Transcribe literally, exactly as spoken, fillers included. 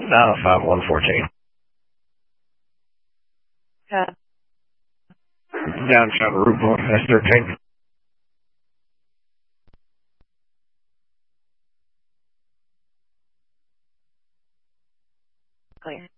Now five one fourteen. Yeah. Down South Route one, S thirteen. Clear.